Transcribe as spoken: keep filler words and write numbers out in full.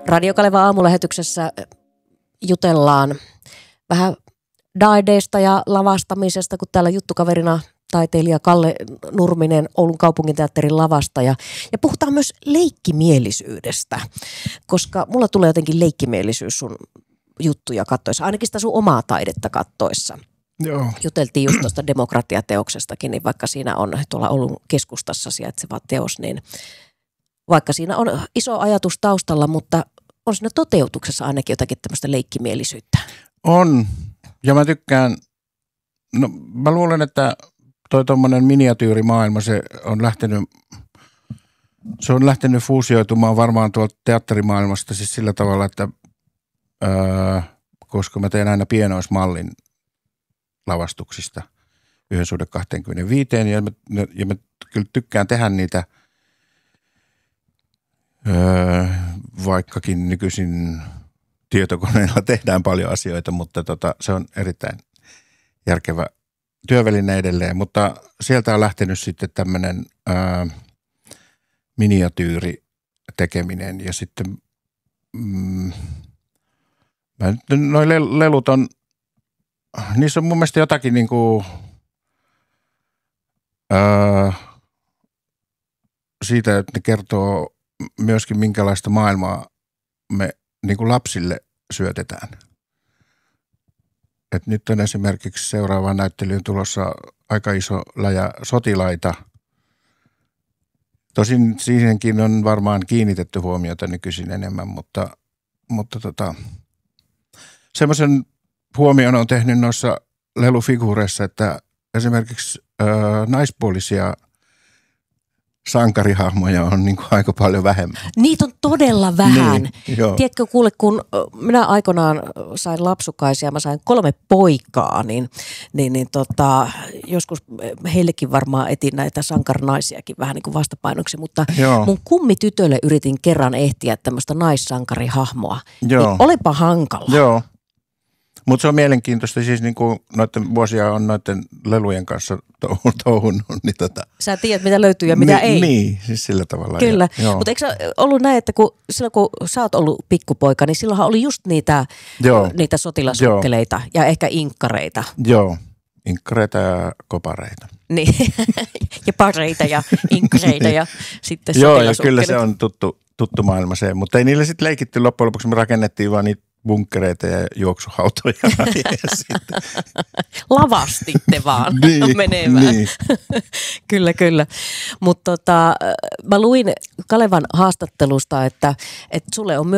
Radio Kalevan aamulähetyksessä jutellaan vähän daideista ja lavastamisesta, kun täällä juttukaverina taiteilija Kalle Nurminen, Oulun kaupunginteatterin lavastaja. Ja puhutaan myös leikkimielisyydestä, koska mulla tulee jotenkin leikkimielisyys sun juttuja kattoissa, ainakin sitä sun omaa taidetta kattoissa. Joo. Juteltiin just tuosta demokratiateoksestakin, niin vaikka siinä on tuolla Oulun keskustassa sijaitseva teos, niin vaikka siinä on iso ajatus taustalla, mutta on siinä toteutuksessa ainakin jotakin tämmöistä leikkimielisyyttä. On. Ja mä tykkään, no mä luulen, että toi tommonen miniatyyrimaailma, se on lähtenyt, se on lähtenyt fuusioitumaan varmaan tuolta teatterimaailmasta siis sillä tavalla, että öö, koska mä teen aina pienoismallin lavastuksista yhden suhde kaksikymmentäviisi ja mä, ja mä kyllä tykkään tehdä niitä öö, vaikkakin nykyisin tietokoneilla tehdään paljon asioita, mutta tota, se on erittäin järkevä työväline edelleen, mutta sieltä on lähtenyt sitten tämmöinen öö, miniatyyri tekeminen ja sitten mm, noi lelut on, niissä on mun mielestä jotakin niin kuin, öö, siitä, että ne kertoo myöskin minkälaista maailmaa me niin kuin lapsille syötetään. Et nyt on esimerkiksi seuraavaan näyttelyyn tulossa aika iso läjä sotilaita. Tosin siihenkin on varmaan kiinnitetty huomiota nykyisin enemmän, mutta, mutta tota, semmoisen huomion on tehnyt noissa lelufiguureissa, että esimerkiksi ö, naispuolisia sankarihahmoja on niin kuin aika paljon vähemmän. Niitä on todella vähän. Niin, joo. Tiedätkö, kuule, kun minä aikoinaan sain lapsukaisia, mä sain kolme poikaa, niin, niin, niin tota, joskus heillekin varmaan etin näitä sankarinaisiakin vähän niin kuin vastapainoksi, mutta joo. Mun kummitytölle yritin kerran ehtiä tämmöistä naissankarihahmoa. Joo. Niin olipa hankala. Joo. Mutta se on mielenkiintoista, siis niin kuin noiden vuosia on noiden lelujen kanssa touhunnut. Niin tota. Sä tiedät, mitä löytyy ja mitä niin, ei. Niin, siis sillä tavalla. Kyllä, mutta eikö sä ollut näin, että kun, silloin kun sä oot ollut pikkupoika, niin silloinhan oli just niitä, niitä sotilasukkeleita joo. ja ehkä inkkareita. Joo, inkkareita ja kopareita. Niin, ja pareita ja inkkareita ja sitten joo, ja kyllä se on tuttu, tuttu maailma se, mutta ei niille sitten leikitty loppujen lopuksi, me rakennettiin vaan niitä bunkkereita ja juoksuhautoja. ja lavastitte vaan niin, menemään. Niin. Kyllä, kyllä. Mutta tota, mä luin Kalevan haastattelusta, että, että sulle on myös